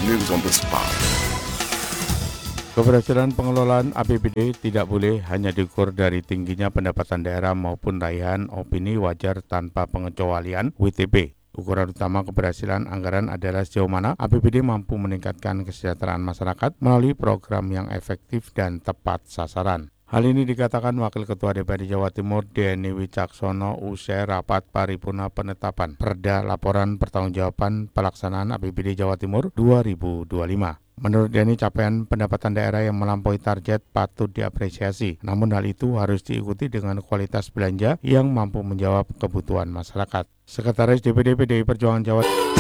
News on the spot. Keberhasilan pengelolaan APBD tidak boleh hanya diukur dari tingginya pendapatan daerah maupun raihan opini wajar tanpa pengecualian WTP. Ukuran utama keberhasilan anggaran adalah sejauh mana APBD mampu meningkatkan kesejahteraan masyarakat melalui program yang efektif dan tepat sasaran. Hal ini dikatakan Wakil Ketua DPRD Jawa Timur Denny Wicaksono usai rapat paripurna penetapan Perda Laporan Pertanggungjawaban Pelaksanaan APBD Jawa Timur 2025. Menurut Denny, capaian pendapatan daerah yang melampaui target patut diapresiasi. Namun hal itu harus diikuti dengan kualitas belanja yang mampu menjawab kebutuhan masyarakat. Sekretaris DPD PDI Perjuangan Jawa